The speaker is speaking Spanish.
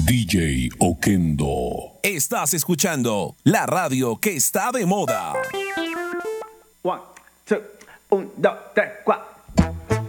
DJ Oquendo. Estás escuchando la radio que está de moda. 1, 2, 1, 2, 3, 4.